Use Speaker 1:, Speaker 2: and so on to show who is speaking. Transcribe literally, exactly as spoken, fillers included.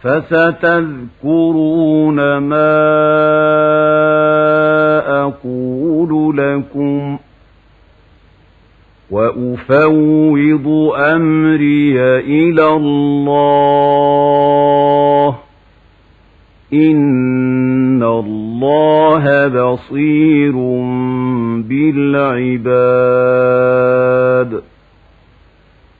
Speaker 1: فستذكرون ما أقول لكم وأفوض أمري إلى الله إن الله بصير بالعباد